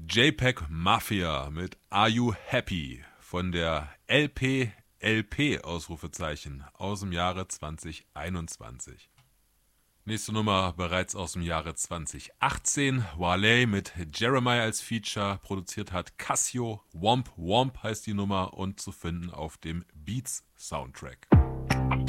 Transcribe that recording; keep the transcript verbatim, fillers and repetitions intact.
JPEG Mafia mit Are You Happy von der L P L P Ausrufezeichen aus dem Jahre zwanzig einundzwanzig. Nächste Nummer bereits aus dem Jahre zwanzig achtzehn. Wale mit Jeremiah als Feature. Produziert hat Casio. Womp Womp heißt die Nummer und zu finden auf dem Beats Soundtrack.